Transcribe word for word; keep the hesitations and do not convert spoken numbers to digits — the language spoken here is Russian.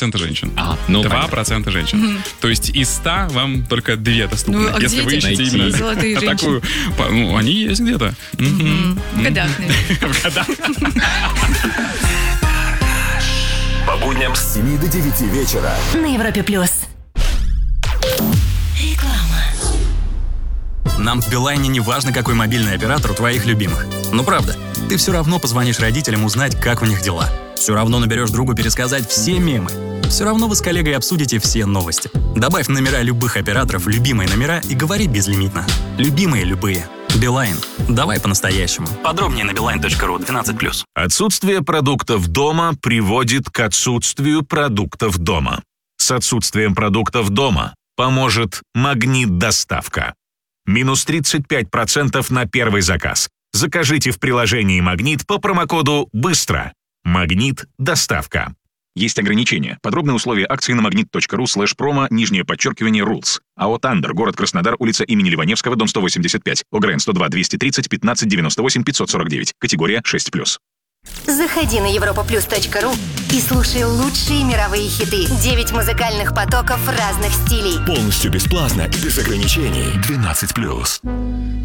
процента женщин. А, ну, два процента женщин. Mm-hmm. То есть из ста вам только две доступны. Ну, а если вы ищете найти именно золотые женщины? такую... Ну, они есть где-то. Mm-hmm. В годах, наверное. В годах. По будням с семи до девяти вечера. На Европе плюс. Нам в Билайне не важно, какой мобильный оператор у твоих любимых. Ну правда, ты все равно позвонишь родителям узнать, как у них дела. Все равно наберешь другу пересказать все мемы. Все равно вы с коллегой обсудите все новости. Добавь номера любых операторов в любимые номера и говори безлимитно. Любимые любые. Билайн. Давай по-настоящему. Подробнее на билайн точка ру двенадцать плюс. Отсутствие продуктов дома приводит к отсутствию продуктов дома. С отсутствием продуктов дома поможет Магнит-доставка. Минус тридцать пять процентов на первый заказ. Закажите в приложении «Магнит» по промокоду «Быстро». Магнит-доставка. Есть ограничения. Подробные условия акции на магнит точка ру слэш промо, нижнее подчеркивание, rules. АО «Тандер», город Краснодар, улица имени Ливаневского, дом сто восемьдесят пять. ОГРН сто два двести тридцать пятнадцать девяносто восемь пятьсот сорок девять. Категория шесть плюс. Заходи на европа плюс точка ру и слушай лучшие мировые хиты. Девять музыкальных потоков разных стилей. Полностью бесплатно и без ограничений. двенадцать плюс.